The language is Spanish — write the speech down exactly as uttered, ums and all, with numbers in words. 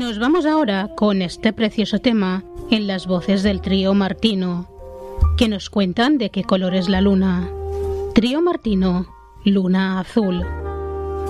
Nos vamos ahora con este precioso tema en las voces del trío Martino, que nos cuentan de qué color es la luna. Trío Martino, Luna Azul.